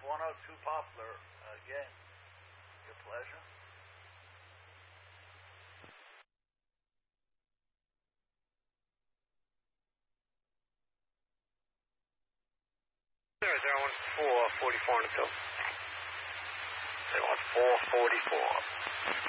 102 Poplar. Again, your pleasure. Sir, 014, 44 on the 2. 014, 44.